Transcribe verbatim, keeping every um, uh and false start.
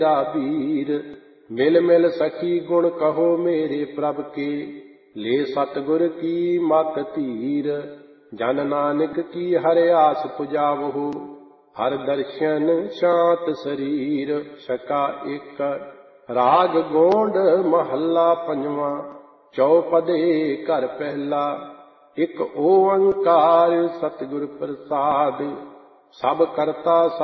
बीर। मिल मिल सखी गुण कहो मेरे प्रभ के, ले सतगुर की मत धीर। जन नानक की हर आस पुजावहु, हर दर्शन शांत शरीर। शका एक। राग गोंड महला पंजवा, चौपदे घर पहला। एक ओंकार सतगुर प्रसाद, सब करता